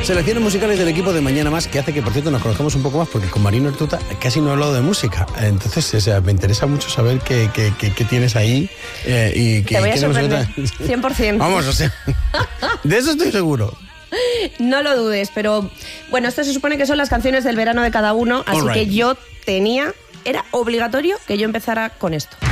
Selecciones musicales del equipo de Mañana Más, que hace que, por cierto, nos conozcamos un poco más, porque con Marino Ortuta casi no he hablado de música. Entonces, o sea, me interesa mucho saber qué tienes ahí. Y te voy a sorprender, 100%. Vamos, o sea, de eso estoy seguro. No lo dudes, pero bueno, esto se supone que son las canciones del verano de cada uno, así que era obligatorio que yo empezara con esto.